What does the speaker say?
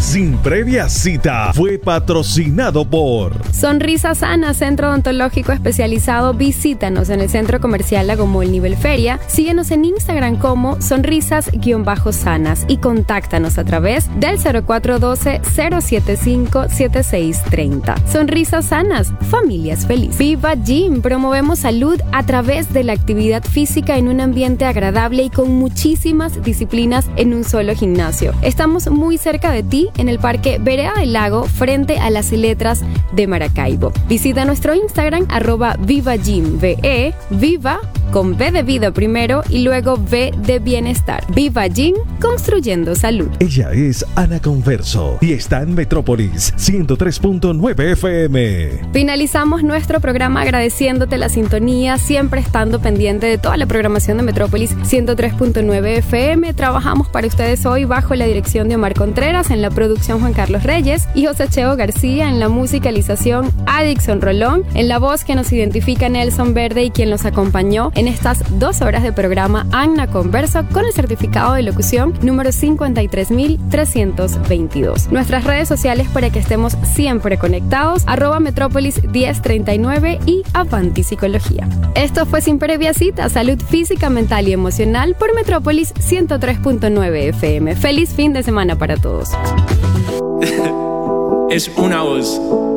sin previa cita fue patrocinado por Sonrisa Sana, centro odontológico especializado. Visítanos en el Centro Comercial Lago Mall Nivel Feria. Síguenos en Instagram como sonrisas-sanas y contáctanos a través del 0412-075-7630. Sonrisas Sanas, familias felices. Viva Gym, promovemos salud a través de la actividad física en un ambiente agradable y con muchísimas disciplinas en un solo gimnasio. Estamos muy cerca de ti en el Parque Vereda del Lago, frente a las letras de Maracaibo. Visita nuestro Instagram @VivaGymVE, Viva con B de vida primero y luego B de bienestar. Viva Gym, construyendo salud. Ella es Ana Converso y está en Metrópolis 103.9 FM. Finalizamos nuestro programa agradeciéndote la sintonía, siempre estando pendiente de toda la programación de Metrópolis 103.9 FM. Trabajamos para ustedes hoy bajo la dirección de Omar Contreras, en la producción Juan Carlos Reyes y José Cheo García, en la musicalización Adixon Rolón, en la voz que nos identifica Nelson Verde y quien nos acompañó en estas 2 horas de programa, Ana Converso, con el certificado de locución número 53322. Nuestras redes sociales para que estemos siempre conectados, @Metrópolis 1039 y Avanti Psicología. Esto fue Sin Previa Cita, salud física, mental y emocional por Metrópolis 103.9 FM. Feliz fin de semana para todos. Es una voz.